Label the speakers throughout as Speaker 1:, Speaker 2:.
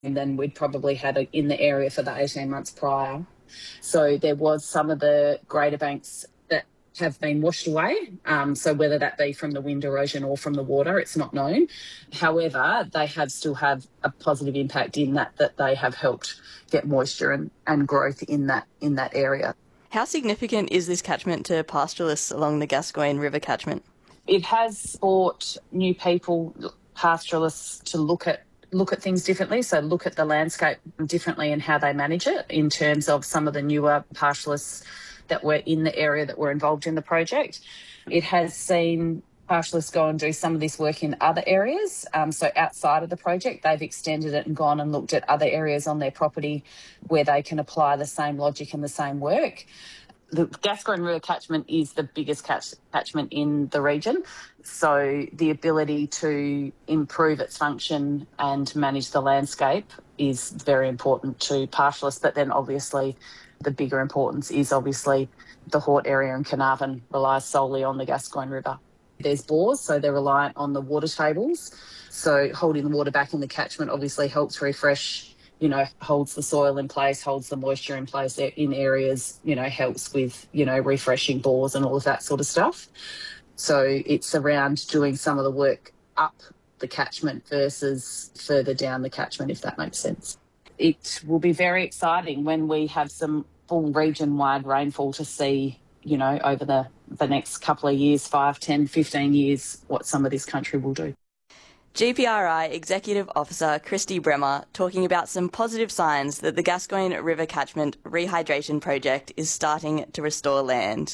Speaker 1: than we'd probably had in the area for the 18 months prior. So there was some of the greater banks that have been washed away. So whether that be from the wind erosion or from the water, it's not known. However, they have still have a positive impact in that they have helped get moisture and growth in that area.
Speaker 2: How significant is this catchment to pastoralists along the Gascoyne River catchment?
Speaker 1: It has brought new people, pastoralists, to look at things differently, so look at the landscape differently and how they manage it, in terms of some of the newer pastoralists that were in the area that were involved in the project. It has seen pastoralists go and do some of this work in other areas. So outside of the project, they've extended it and gone and looked at other areas on their property where they can apply the same logic and the same work. The Gascoyne River catchment is the biggest catchment in the region, so the ability to improve its function and manage the landscape is very important to pastoralists. But then obviously the bigger importance is obviously the Hort area in Carnarvon relies solely on the Gascoyne River. There's bores, so they're reliant on the water tables. So holding the water back in the catchment obviously helps refresh, holds the soil in place, holds the moisture in place in areas, helps with, refreshing bores and all of that sort of stuff. So it's around doing some of the work up the catchment versus further down the catchment, if that makes sense. It will be very exciting when we have some full region-wide rainfall to see, over the next couple of years, 5, 10, 15 years, what some of this country will do.
Speaker 2: GPRI Executive Officer Christy Bremer talking about some positive signs that the Gascoyne River Catchment Rehydration Project is starting to restore land.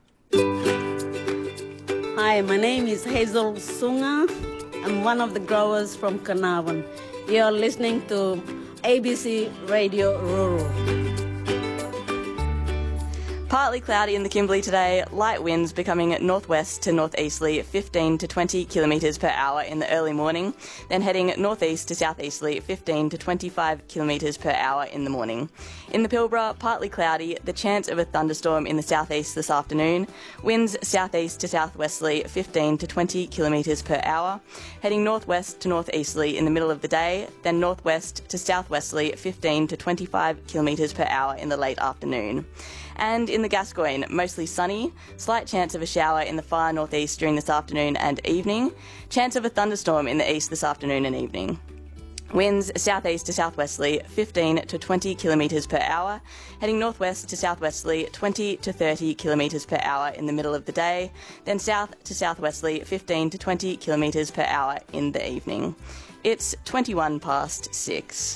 Speaker 3: Hi, my name is Hazel Sunga. I'm one of the growers from Carnarvon. You're listening to ABC Radio Rural.
Speaker 2: Partly cloudy in the Kimberley today, light winds becoming northwest to northeasterly 15 to 20 kilometres per hour in the early morning, then heading northeast to southeasterly 15 to 25 kilometres per hour in the morning. In the Pilbara, partly cloudy, the chance of a thunderstorm in the southeast this afternoon, winds southeast to southwesterly 15 to 20 kilometres per hour, heading northwest to northeasterly in the middle of the day, then northwest to southwesterly 15 to 25 kilometres per hour in the late afternoon. And in the Gascoyne, mostly sunny, slight chance of a shower in the far northeast during this afternoon and evening, chance of a thunderstorm in the east this afternoon and evening. Winds southeast to southwesterly 15 to 20 kilometres per hour, heading northwest to southwesterly 20 to 30 kilometres per hour in the middle of the day, then south to southwesterly 15 to 20 kilometres per hour in the evening. It's 21 past 6.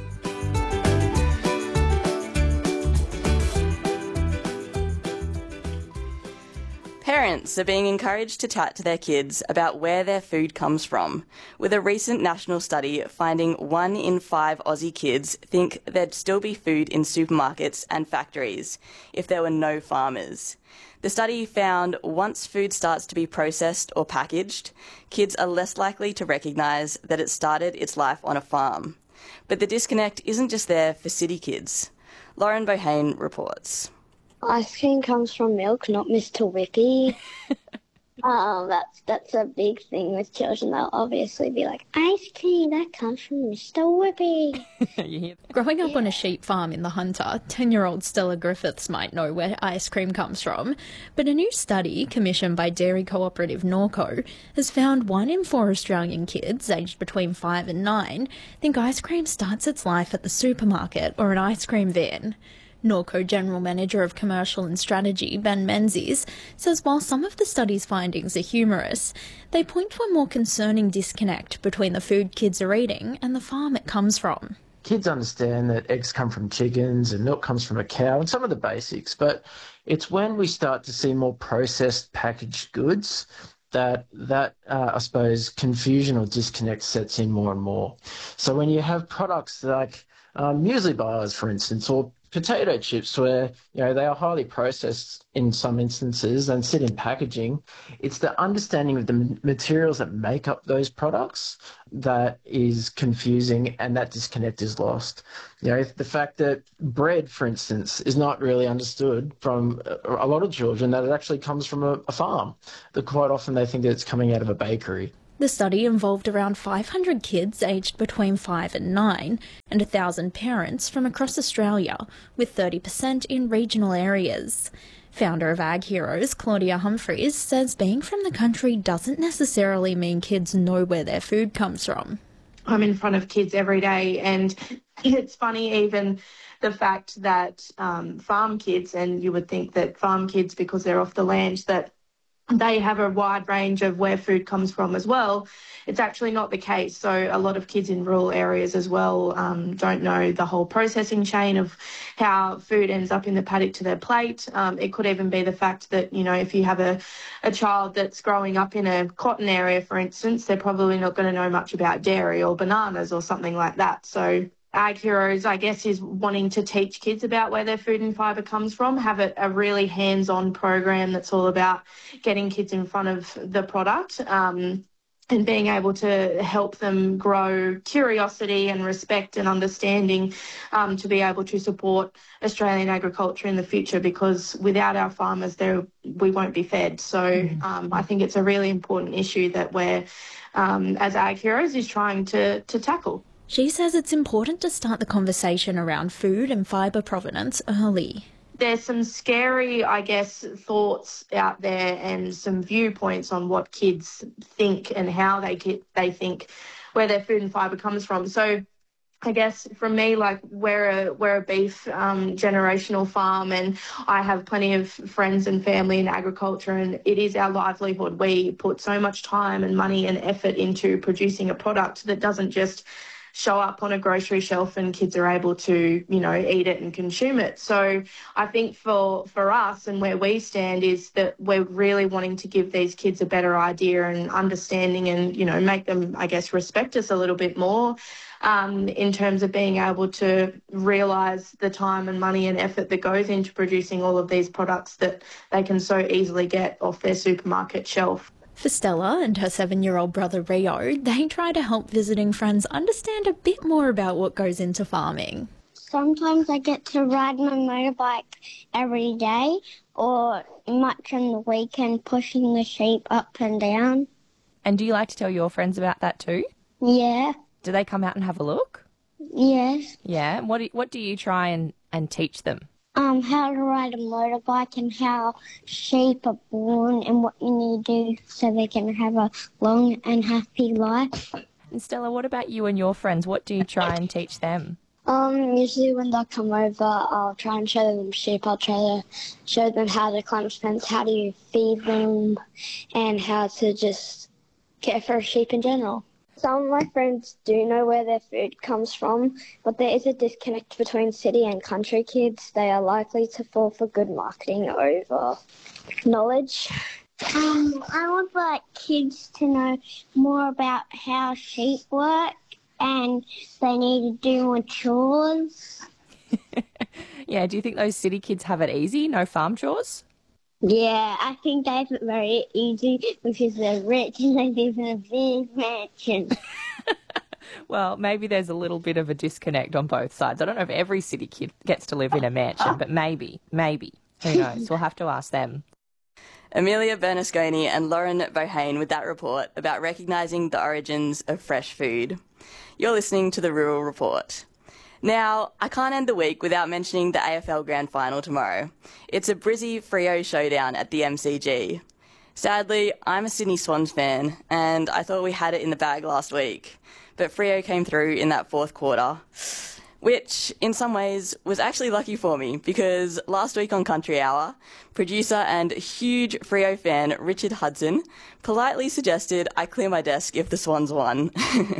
Speaker 2: Parents are being encouraged to chat to their kids about where their food comes from, with a recent national study finding 1 in 5 Aussie kids think there'd still be food in supermarkets and factories if there were no farmers. The study found once food starts to be processed or packaged, kids are less likely to recognise that it started its life on a farm. But the disconnect isn't just there for city kids. Lauren Bohane reports.
Speaker 4: Ice cream comes from milk, not Mr. Whippy. That's a big thing with children. They'll obviously be like, ice cream, that comes from Mr. Whippy.
Speaker 5: Growing up on a sheep farm in the Hunter, 10-year-old Stella Griffiths might know where ice cream comes from. But a new study commissioned by dairy cooperative Norco has found 1 in 4 Australian kids aged between 5 and 9 think ice cream starts its life at the supermarket or an ice cream van. Norco General Manager of Commercial and Strategy, Ben Menzies, says while some of the study's findings are humorous, they point to a more concerning disconnect between the food kids are eating and the farm it comes from.
Speaker 6: Kids understand that eggs come from chickens and milk comes from a cow and some of the basics, but it's when we start to see more processed packaged goods that I suppose, confusion or disconnect sets in more and more. So when you have products like muesli bars, for instance, or potato chips where, they are highly processed in some instances and sit in packaging, it's the understanding of the materials that make up those products that is confusing, and that disconnect is lost. The fact that bread, for instance, is not really understood from a lot of children, that it actually comes from a farm, that quite often they think that it's coming out of a bakery.
Speaker 5: The study involved around 500 kids aged between 5 and 9 and 1,000 parents from across Australia, with 30% in regional areas. Founder of Ag Heroes, Claudia Humphries, says being from the country doesn't necessarily mean kids know where their food comes from.
Speaker 7: I'm in front of kids every day, and it's funny even the fact that farm kids, and you would think that farm kids, because they're off the land, that they have a wide range of where food comes from as well. It's actually not the case. So a lot of kids in rural areas as well don't know the whole processing chain of how food ends up in the paddock to their plate. It could even be the fact that, you know, if you have a child that's growing up in a cotton area, for instance, they're probably not going to know much about dairy or bananas or something like that. So Ag Heroes, I guess, is wanting to teach kids about where their food and fibre comes from, have a really hands-on program that's all about getting kids in front of the product and being able to help them grow curiosity and respect and understanding to be able to support Australian agriculture in the future, because without our farmers, we won't be fed. So I think it's a really important issue that we're, as Ag Heroes, is trying to tackle.
Speaker 5: She says it's important to start the conversation around food and fibre provenance early.
Speaker 7: There's some scary, I guess, thoughts out there and some viewpoints on what kids think and how they think where their food and fibre comes from. So I guess from me, like, we're a beef generational farm, and I have plenty of friends and family in agriculture, and it is our livelihood. We put so much time and money and effort into producing a product that doesn't just show up on a grocery shelf and kids are able to, you know, eat it and consume it. So I think for us and where we stand is that we're really wanting to give these kids a better idea and understanding and, you know, make them, I guess, respect us a little bit more in terms of being able to realise the time and money and effort that goes into producing all of these products that they can so easily get off their supermarket shelf.
Speaker 5: For Stella and her 7-year-old brother Rio, they try to help visiting friends understand a bit more about what goes into farming.
Speaker 4: Sometimes I get to ride my motorbike every day, or much on the weekend pushing the sheep up and down.
Speaker 8: And do you like to tell your friends about that too?
Speaker 4: Yeah.
Speaker 8: Do they come out and have a look?
Speaker 4: Yes.
Speaker 8: Yeah. What do you try and teach them?
Speaker 4: How to ride a motorbike and how sheep are born and what you need to do so they can have a long and happy life.
Speaker 8: And Stella, what about you and your friends? What do you try and teach them?
Speaker 4: Usually when they come over, I'll try and show them sheep. I'll try to show them how to climb a fence, how to feed them, and how to just care for sheep in general. Some of my friends do know where their food comes from, but there is a disconnect between city and country kids. They are likely to fall for good marketing over knowledge. I would like kids to know more about how sheep work, and they need to do more chores.
Speaker 8: Yeah, do you think those city kids have it easy? No farm chores?
Speaker 4: Yeah, I think they have it very easy because they're rich and they live in a big mansion.
Speaker 8: Well, maybe there's a little bit of a disconnect on both sides. I don't know if every city kid gets to live in a mansion, but maybe. Who knows? We'll have to ask them.
Speaker 2: Amelia Bernasconi and Lauren Bohane with that report about recognising the origins of fresh food. You're listening to the Rural Report. Now, I can't end the week without mentioning the AFL Grand Final tomorrow. It's a Brizzy-Freo showdown at the MCG. Sadly, I'm a Sydney Swans fan, and I thought we had it in the bag last week. But Freo came through in that fourth quarter, which, in some ways, was actually lucky for me, because last week on Country Hour, producer and huge Freo fan Richard Hudson politely suggested I clear my desk if the Swans won.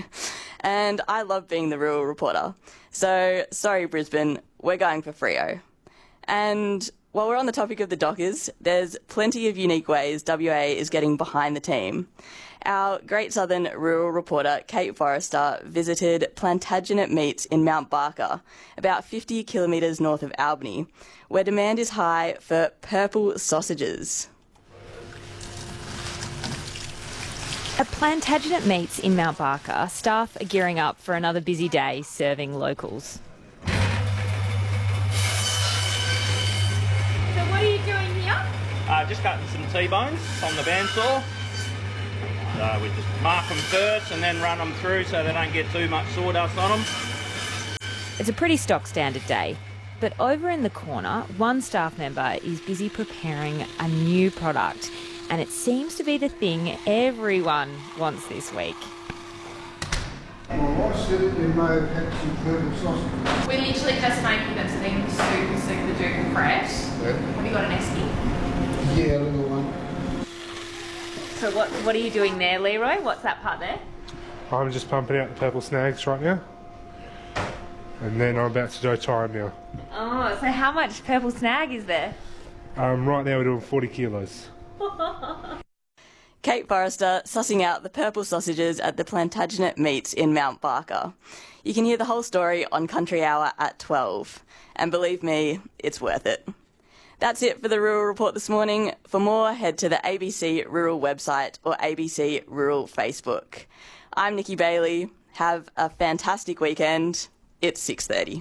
Speaker 2: And I love being the rural reporter. So, sorry Brisbane, we're going for Freo. And while we're on the topic of the Dockers, there's plenty of unique ways WA is getting behind the team. Our Great Southern rural reporter Kate Forrester visited Plantagenet Meats in Mount Barker, about 50 kilometres north of Albany, where demand is high for purple sausages.
Speaker 9: At Plantagenet Meats in Mount Barker, staff are gearing up for another busy day serving locals.
Speaker 10: So what are you doing here?
Speaker 11: Just cutting some T-bones on the bandsaw.
Speaker 10: So we just mark them first and then run them through so they don't get too much sawdust on them.
Speaker 9: It's a pretty stock standard day. But over in the corner, one staff member is busy preparing a new product. And it seems to be the thing everyone wants this week.
Speaker 11: Well, I said you may have had some purple sausage.
Speaker 12: We're literally just making them so they're super duper fresh.
Speaker 11: Yeah.
Speaker 12: Have you got an esky?
Speaker 11: Yeah, a little one.
Speaker 9: So what are you doing there, Leroy? What's that part there?
Speaker 13: I'm just pumping out the purple snags right now. And then I'm about to go tie them now.
Speaker 9: Oh, so how much purple snag is there?
Speaker 13: Right now we're doing 40 kilos.
Speaker 2: Kate Forrester sussing out the purple sausages at the Plantagenet Meats in Mount Barker. You can hear the whole story on Country Hour at 12. And believe me, it's worth it. That's it for the Rural Report this morning. For more, head to the ABC Rural website or ABC Rural Facebook. I'm Nikki Bailey. Have a fantastic weekend. It's 6:30.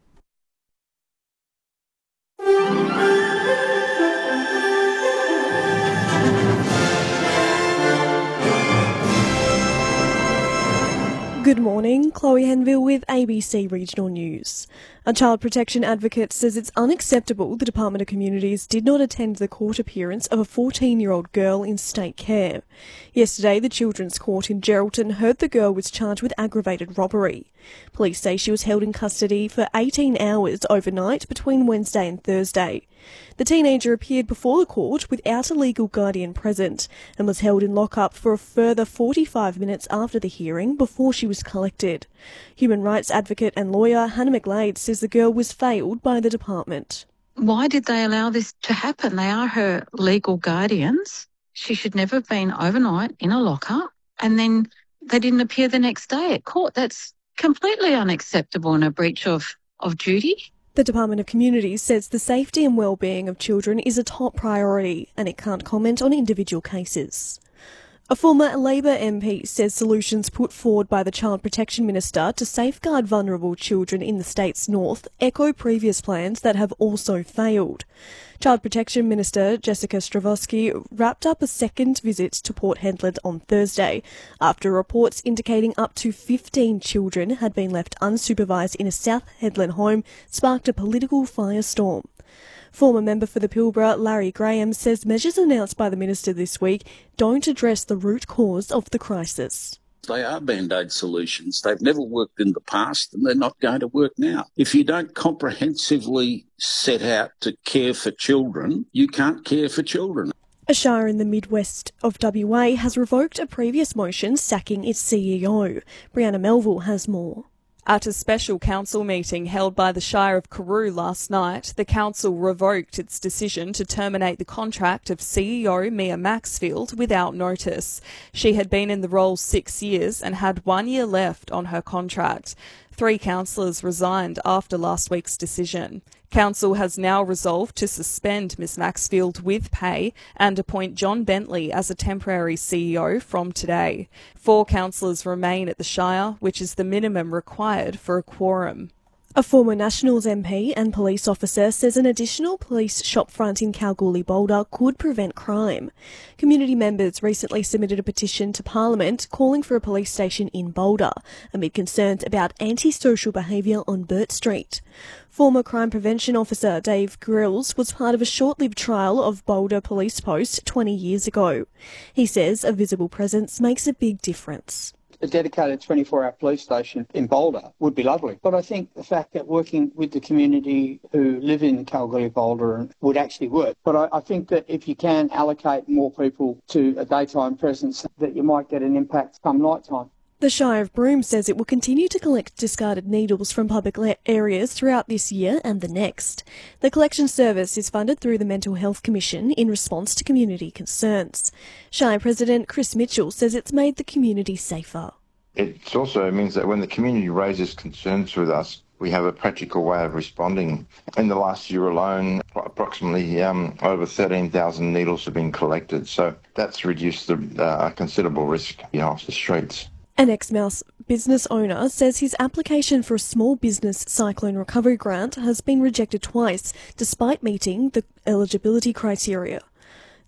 Speaker 14: Good morning, Chloe Henville with ABC Regional News. A child protection advocate says it's unacceptable the Department of Communities did not attend the court appearance of a 14-year-old girl in state care. Yesterday, the Children's Court in Geraldton heard the girl was charged with aggravated robbery. Police say she was held in custody for 18 hours overnight between Wednesday and Thursday. The teenager appeared before the court without a legal guardian present and was held in lockup for a further 45 minutes after the hearing before she was collected. Human rights advocate and lawyer Hannah McGlade says the girl was failed by the department.
Speaker 15: Why did they allow this to happen? They are her legal guardians. She should never have been overnight in a lockup, and then they didn't appear the next day at court. That's completely unacceptable and a breach of duty.
Speaker 14: The Department of Communities says the safety and well-being of children is a top priority and it can't comment on individual cases. A former Labor MP says solutions put forward by the Child Protection Minister to safeguard vulnerable children in the state's north echo previous plans that have also failed. Child Protection Minister Jessica Stravosky wrapped up a second visit to Port Hedland on Thursday after reports indicating up to 15 children had been left unsupervised in a South Hedland home sparked a political firestorm. Former member for the Pilbara, Larry Graham, says measures announced by the minister this week don't address the root cause of the crisis.
Speaker 16: They are Band-Aid solutions. They've never worked in the past and they're not going to work now. If you don't comprehensively set out to care for children, you can't care for children.
Speaker 14: A shire in the Midwest of WA has revoked a previous motion sacking its CEO. Brianna Melville has more.
Speaker 17: At a special council meeting held by the Shire of Carew last night, the council revoked its decision to terminate the contract of CEO Mia Maxfield without notice. She had been in the role 6 years and had 1 year left on her contract. 3 councillors resigned after last week's decision. Council has now resolved to suspend Ms Maxfield with pay and appoint John Bentley as a temporary CEO from today. 4 councillors remain at the Shire, which is the minimum required for a quorum.
Speaker 14: A former Nationals MP and police officer says an additional police shopfront in Kalgoorlie-Boulder could prevent crime. Community members recently submitted a petition to Parliament calling for a police station in Boulder amid concerns about antisocial behaviour on Burt Street. Former crime prevention officer Dave Grills was part of a short-lived trial of Boulder Police Post 20 years ago. He says a visible presence makes a big difference.
Speaker 18: A dedicated 24-hour police station in Boulder would be lovely. But I think the fact that working with the community who live in Kalgoorlie-Boulder would actually work. But I think that if you can allocate more people to a daytime presence, that you might get an impact come night time.
Speaker 14: The Shire of Broome says it will continue to collect discarded needles from public areas throughout this year and the next. The collection service is funded through the Mental Health Commission in response to community concerns. Shire President Chris Mitchell says it's made the community safer.
Speaker 19: It also means that when the community raises concerns with us, we have a practical way of responding. In the last year alone, approximately over 13,000 needles have been collected. So that's reduced the considerable risk off the streets.
Speaker 14: An Exmouth business owner says his application for a small business cyclone recovery grant has been rejected twice, despite meeting the eligibility criteria.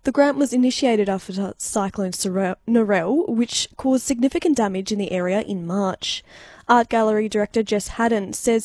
Speaker 14: The grant was initiated after Cyclone Narelle, which caused significant damage in the area in March. Art Gallery director Jess Haddon says